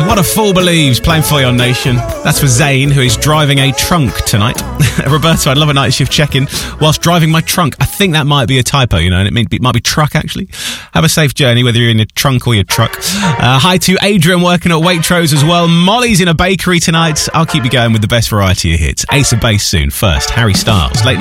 What a Fool Believes, playing for your nation. That's for Zane, who is driving a trunk tonight. Roberto, I'd love a night shift check-in whilst driving my trunk. I think that might be a typo, and it might be truck, actually. Have a safe journey, whether you're in your trunk or your truck. Hi to Adrian, working at Waitrose as well. Molly's in a bakery tonight. I'll keep you going with the best variety of hits. Ace of Base soon. First, Harry Styles, Late Night.